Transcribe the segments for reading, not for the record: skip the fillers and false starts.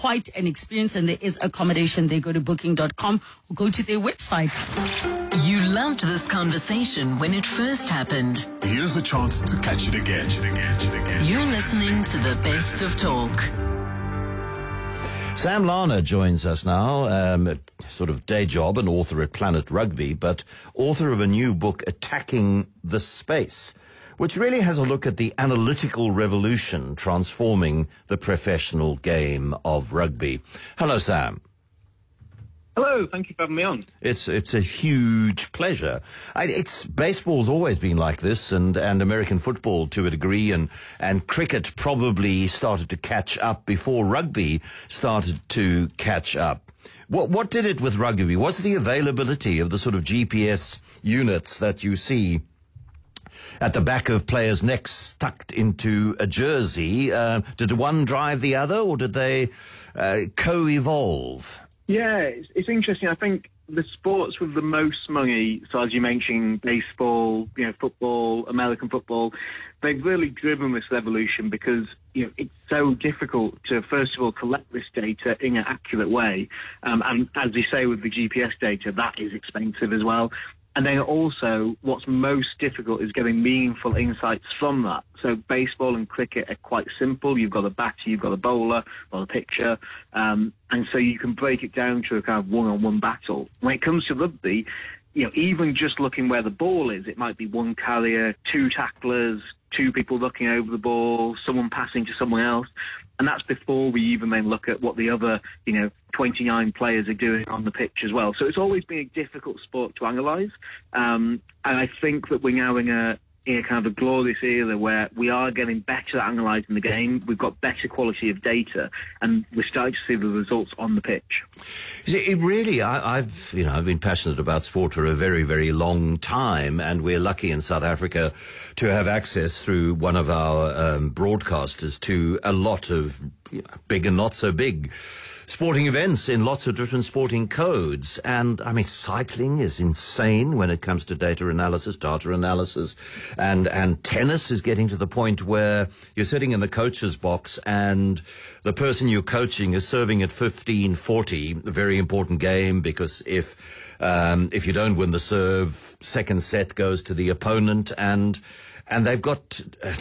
quite an experience, and there is accommodation there. Go to booking.com or go to their website. You loved this conversation when it first happened. Here's a chance to catch it again. You're listening to the Best of Talk. Sam Larner joins us now, sort of day job, an author at Planet Rugby, but author of a new book, Attacking the Space, which really has a look at the analytical revolution transforming the professional game of rugby. Hello, Sam. Hello, thank you for having me on. It's a huge pleasure. Baseball's always been like this, and American football to a degree, and cricket probably started to catch up before rugby started to catch up. What did it with rugby? Was the availability of the sort of GPS units that you see at the back of players' necks tucked into a jersey, did one drive the other, or did they co-evolve? Yeah, it's interesting. I think the sports with the most money, so as you mentioned, baseball, football, American football, they've really driven this revolution because, it's so difficult to, first of all, collect this data in an accurate way. And as you say with the GPS data, that is expensive as well. And then also, what's most difficult is getting meaningful insights from that. So baseball and cricket are quite simple. You've got a batter, you've got a bowler, or a pitcher. And so you can break it down to a kind of one-on-one battle. When it comes to rugby, even just looking where the ball is, it might be one carrier, two tacklers, two people looking over the ball, someone passing to someone else. And that's before we even then look at what the other, 29 players are doing on the pitch as well. So it's always been a difficult sport to analyse. And I think that we're now in a kind of a glorious era where we are getting better at analysing the game. We've got better quality of data, and we're starting to see the results on the pitch. It really, I've been passionate about sport for a very, very long time, and we're lucky in South Africa to have access through one of our broadcasters to a lot of big and not so big sporting events in lots of different sporting codes. And cycling is insane when it comes to data analysis, and tennis is getting to the point where you're sitting in the coach's box and the person you're coaching is serving at 15-40, a very important game, because if you don't win the serve, second set goes to the opponent, and they've got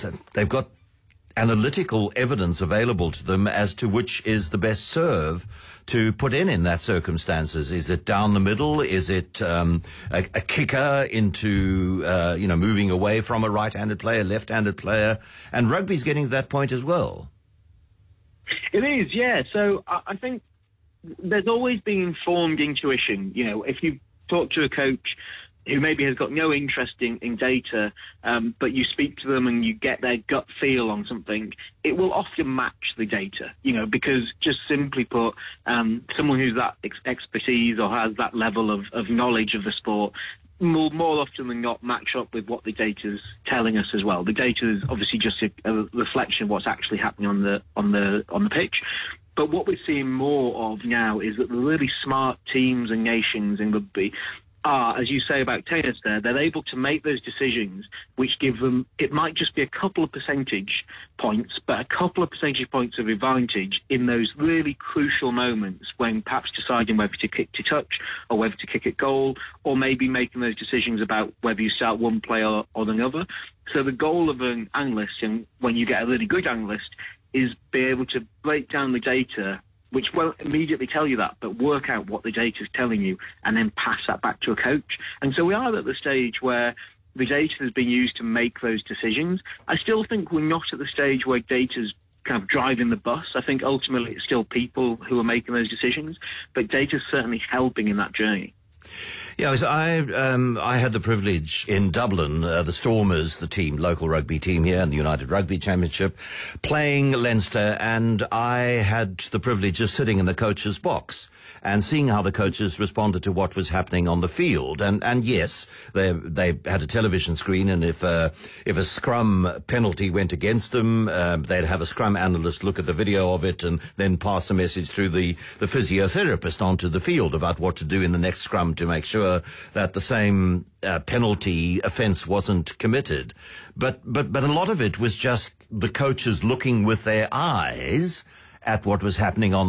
analytical evidence available to them as to which is the best serve to put in that circumstances. Is it down the middle? Is it a kicker into moving away from a right-handed player, left-handed player? And rugby's getting to that point as well. It is, yeah. So I think there's always been informed intuition. If you talk to a coach who maybe has got no interest in data, but you speak to them and you get their gut feel on something, it will often match the data, because just simply put, someone who's that expertise or has that level of knowledge of the sport will more often than not match up with what the data's telling us as well. The data is obviously just a reflection of what's actually happening on the pitch. But what we're seeing more of now is that the really smart teams and nations in rugby are, as you say about tennis there, they're able to make those decisions which give them, it might just be a couple of percentage points, but a couple of percentage points of advantage in those really crucial moments when perhaps deciding whether to kick to touch or whether to kick at goal, or maybe making those decisions about whether you start one player or another. So the goal of an analyst, and when you get a really good analyst, is be able to break down the data, which won't immediately tell you that, but work out what the data is telling you and then pass that back to a coach. And so we are at the stage where the data has been used to make those decisions. I still think we're not at the stage where data's kind of driving the bus. I think ultimately it's still people who are making those decisions, but data's certainly helping in that journey. Yeah, I had the privilege in Dublin, the Stormers, the team, local rugby team here in the United Rugby Championship, playing Leinster, and I had the privilege of sitting in the coach's box and seeing how the coaches responded to what was happening on the field. And yes, they had a television screen, and if a scrum penalty went against them, they'd have a scrum analyst look at the video of it and then pass a message through the physiotherapist onto the field about what to do in the next scrum to make sure that the same penalty offence wasn't committed. But a lot of it was just the coaches looking with their eyes at what was happening on